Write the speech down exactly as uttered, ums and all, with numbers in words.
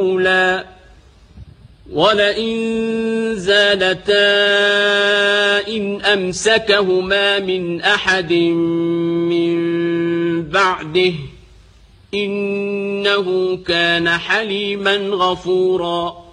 ولئن زالتا إن أمسكهما من أحد من بعده إنه كان حليما غفورا.